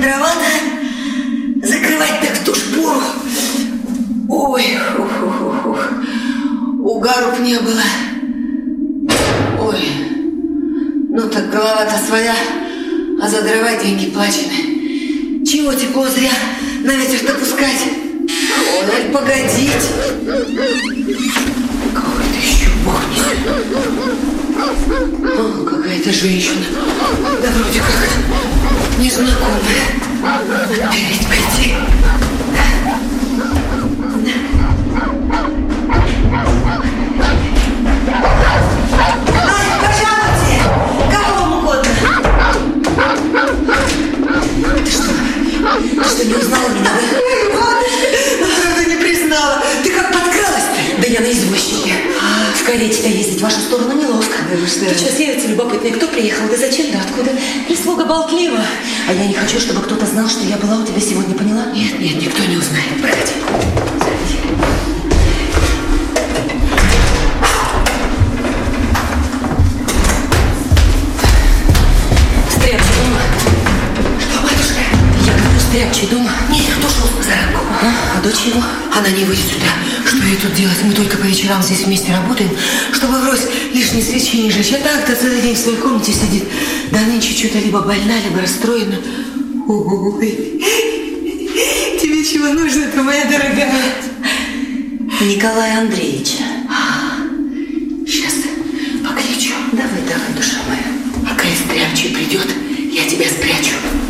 мудровато закрывать так ту шпору. Ой, угару б не было. Ой, ну так голова-то своя, а за дрова деньги плачены. Чего тепло зря на ветер-то пускать? Ой, аль погодить. Какой-то еще бухнет. О, какая-то женщина. Да вроде как незнакомая. Опять пойти. Пожалуйте! Кого вам угодно? Ты что, не узнала меня? Правда, не признала. Ты как подкралась-то? Да я на извозчике. В карете-то ездить в вашу сторону неловко. Да вы что? Сейчас явятся любопытные, кто приехал, да зачем, да откуда. Прислуга болтлива. А я не хочу, чтобы кто-то знал, что я была у тебя сегодня, поняла? Нет, никто не узнает. Проходи. Стряпчий дома? Что, матушка? Я говорю, Стряпчий дома? Нет, кто шел за рамку? А дочь его? Она не выйдет сюда. Что ей тут делать? Мы только по вечерам здесь вместе работаем, чтобы врозь лишние свечи не жечь. А так-то целый день в своей комнате сидит. Да нынче что-то либо больна, либо расстроена. Ой, тебе чего нужно-то, моя дорогая? Николая Андреевича. Сейчас покличу. Давай, душа моя. Пока Стряпчий придет, я тебя спрячу.